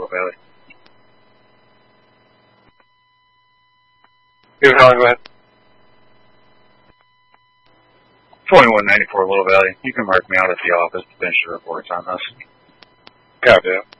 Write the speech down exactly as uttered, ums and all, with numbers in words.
Valley. Here, Helen, go ahead. twenty-one ninety-four Little Valley. You can mark me out at the office to finish the reports on this. Copy that.